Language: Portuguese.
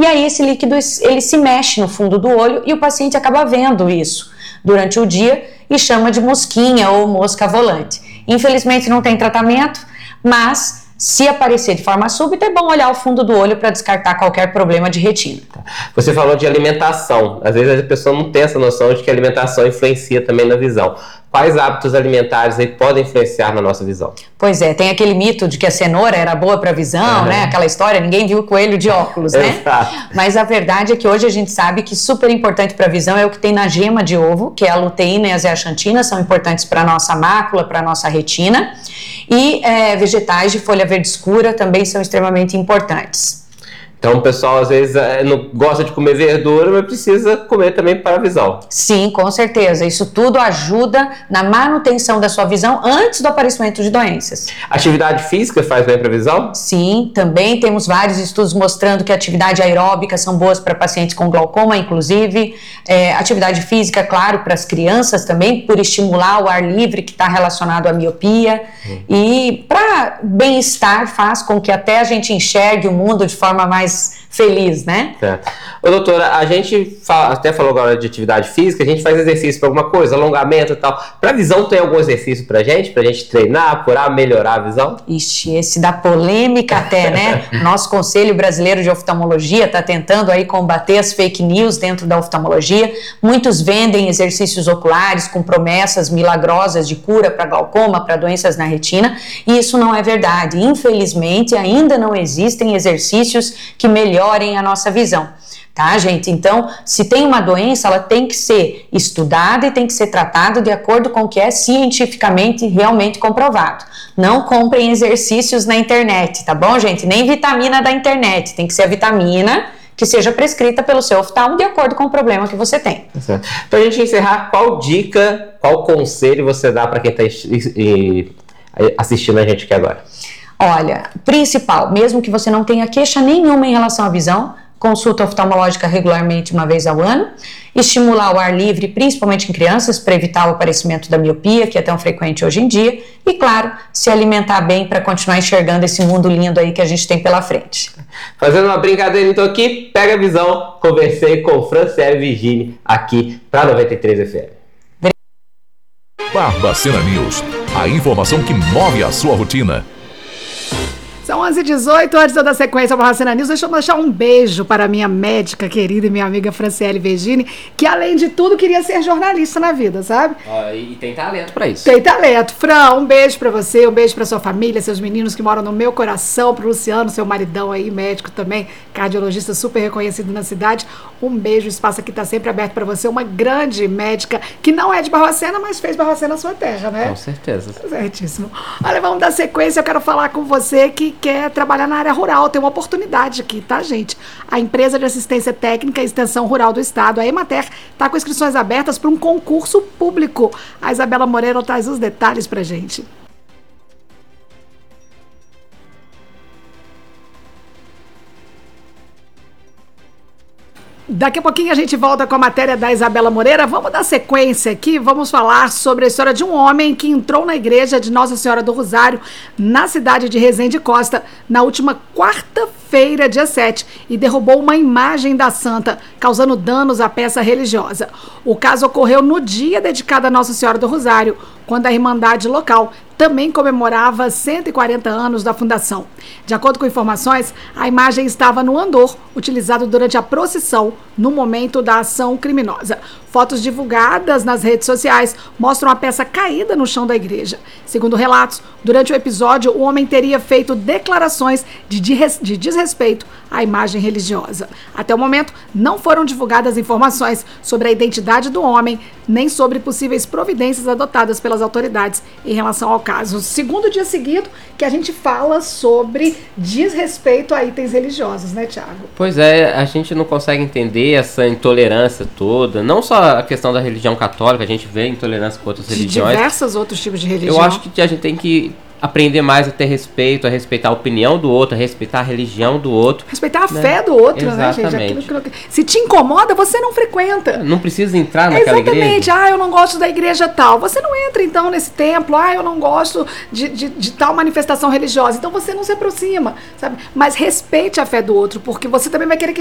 e aí esse líquido ele se mexe no fundo do olho e o paciente acaba vendo isso durante o dia e chama de mosquinha ou mosca volante. Infelizmente não tem tratamento, mas se aparecer de forma súbita, é bom olhar o fundo do olho para descartar qualquer problema de retina. Você falou de alimentação. Às vezes a pessoa não tem essa noção de que a alimentação influencia também na visão. Quais hábitos alimentares aí podem influenciar na nossa visão? Pois é, tem aquele mito de que a cenoura era boa para a visão, né? Aquela história, ninguém viu o coelho de óculos, né? Exato. Mas a verdade é que hoje a gente sabe que super importante para a visão é o que tem na gema de ovo, que é a luteína e a zeaxantina, são importantes para a nossa mácula, para a nossa retina. E vegetais de folha verde escura também são extremamente importantes. Então o pessoal às vezes não gosta de comer verdura, mas precisa comer também para a visão. Sim, com certeza. Isso tudo ajuda na manutenção da sua visão antes do aparecimento de doenças. Atividade física faz bem para a visão? Sim, também temos vários estudos mostrando que atividade aeróbica são boas para pacientes com glaucoma, inclusive. Atividade física, claro, para as crianças também, por estimular o ar livre que está relacionado à miopia. E para bem-estar faz com que até a gente enxergue o mundo de forma mais feliz, né? Certo. Ô, doutora, a gente até falou agora de atividade física, a gente faz exercício para alguma coisa, alongamento e tal. Para visão tem algum exercício pra gente treinar, apurar, melhorar a visão? Ixi, esse dá polêmica até, né? Nosso Conselho Brasileiro de Oftalmologia está tentando aí combater as fake news dentro da oftalmologia. Muitos vendem exercícios oculares com promessas milagrosas de cura para glaucoma, para doenças na retina, e isso não é verdade. Infelizmente, ainda não existem exercícios que melhorem a nossa visão. Tá, gente? Então, se tem uma doença, ela tem que ser estudada e tem que ser tratada de acordo com o que é cientificamente realmente comprovado. Não comprem exercícios na internet, tá bom, gente? Nem vitamina da internet, tem que ser a vitamina que seja prescrita pelo seu oftalmo de acordo com o problema que você tem. Certo. Para a gente encerrar, qual dica, qual conselho você dá para quem está assistindo a gente aqui agora? Olha, principal, mesmo que você não tenha queixa nenhuma em relação à visão, consulta oftalmológica regularmente uma vez ao ano, estimular o ar livre, principalmente em crianças, para evitar o aparecimento da miopia, que é tão frequente hoje em dia, e claro, se alimentar bem para continuar enxergando esse mundo lindo aí que a gente tem pela frente. Fazendo uma brincadeira então aqui, pega a visão, conversei com Franciele Virginie aqui para 93 FM. Barbacena News, a informação que move a sua rotina. São 11h18, antes de eu dar sequência ao Barbacena News, deixa eu deixar um beijo para a minha médica querida e minha amiga Franciele Virginie, que além de tudo queria ser jornalista na vida, sabe? E tem talento para isso. Tem talento. Fran, um beijo para você, um beijo para sua família, seus meninos que moram no meu coração, pro Luciano, seu maridão aí, médico também, cardiologista super reconhecido na cidade. Um beijo, o espaço aqui tá sempre aberto para você, uma grande médica que não é de Barbacena, mas fez Barbacena na sua terra, né? Com certeza. Certíssimo. Olha, vamos dar sequência, eu quero falar com você que quer trabalhar na área rural, tem uma oportunidade aqui, tá, gente? A empresa de assistência técnica e extensão rural do estado, a Emater, tá com inscrições abertas para um concurso público. A Isabela Moreira traz os detalhes pra gente. Daqui a pouquinho a gente volta com a matéria da Isabela Moreira. Vamos dar sequência aqui, vamos falar sobre a história de um homem que entrou na igreja de Nossa Senhora do Rosário, na cidade de Resende Costa, na última quarta-feira, dia 7, e derrubou uma imagem da santa, causando danos à peça religiosa. O caso ocorreu no dia dedicado a Nossa Senhora do Rosário, quando a Irmandade local também comemorava 140 anos da fundação. De acordo com informações, a imagem estava no andor, utilizado durante a procissão, no momento da ação criminosa. Fotos divulgadas nas redes sociais mostram a peça caída no chão da igreja. Segundo relatos, durante o episódio, o homem teria feito declarações de desrespeito à imagem religiosa. Até o momento, não foram divulgadas informações sobre a identidade do homem, nem sobre possíveis providências adotadas pelas autoridades em relação ao caso. Segundo dia seguido que a gente fala sobre desrespeito a itens religiosos, né, Thiago? Pois é, a gente não consegue entender essa intolerância toda, não só a questão da religião católica, a gente vê intolerância com outras religiões. De diversos outros tipos de religião. Eu acho que a gente tem que aprender mais a ter respeito, a respeitar a opinião do outro, a respeitar a religião do outro. Respeitar a fé do outro, exatamente, né, gente? Se te incomoda, você não frequenta. Não precisa entrar naquela igreja. Exatamente. Eu não gosto da igreja tal. Você não entra, então, nesse templo. Eu não gosto de tal manifestação religiosa. Então, você não se aproxima, sabe? Mas respeite a fé do outro, porque você também vai querer que